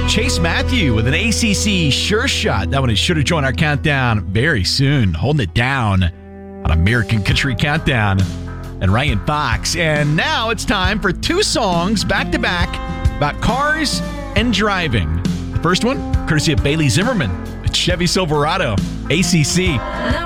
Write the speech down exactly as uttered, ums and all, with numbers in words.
Chase Matthew with an A C C Sure Shot. That one is sure to join our countdown very soon. Holding it down on American Country Countdown. And Ryan Fox. And now it's time for two songs back-to-back about cars and driving. The first one, courtesy of Bailey Zimmerman, Chevy Silverado, A C C.